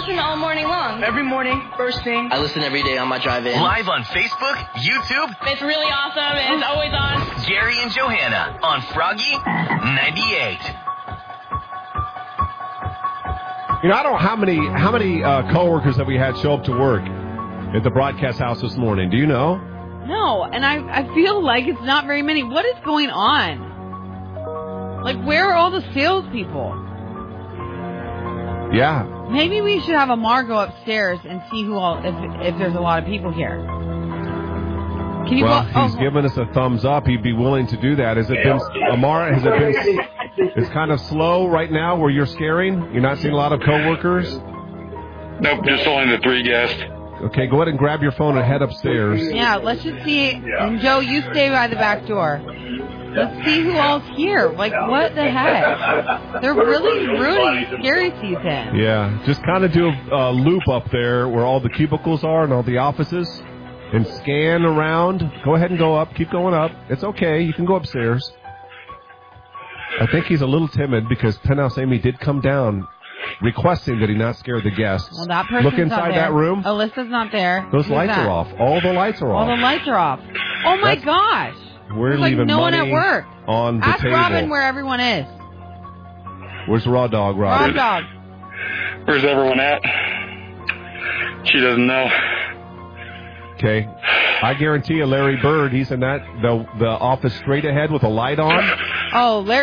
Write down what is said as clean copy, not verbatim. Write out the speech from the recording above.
listen all morning long. Every morning, first thing. I listen every day on my drive in. Live on Facebook, YouTube. It's really awesome. It's always on. Gary and Johanna on Froggy 98. You know, I don't know how many coworkers have we had show up to work at the broadcast house this morning. Do you know? No, and I feel like it's not very many. What is going on? Like, where are all the salespeople? Yeah. Maybe we should have Amar go upstairs and see if there's a lot of people here. Can you he's given us a thumbs up. He'd be willing to do that. Has it been, Amar, it's kind of slow right now where you're scaring? You're not seeing a lot of coworkers? Nope, just only the 3 guests. Okay, go ahead and grab your phone and head upstairs. Yeah, let's just see. And Joe, you stay by the back door. Let's see who all's here. Like, what the heck? They're really ruining scary season. Yeah, just kind of do a loop up there where all the cubicles are and all the offices and scan around. Go ahead and go up. Keep going up. It's okay. You can go upstairs. I think he's a little timid because Penthouse Amy did come down requesting that he not scare the guests. Well, that person's Look inside not there. that room. Alyssa's not there. Those lights are off. All the lights are off. All the lights are off. Oh, my gosh. We're There's leaving no money one at work. On the Ask table. Robin where everyone is. Where's the raw dog, Robin? Raw dog. Where's everyone at? She doesn't know. Okay. I guarantee you Larry Bird, he's in the office straight ahead with a light on. Oh, Larry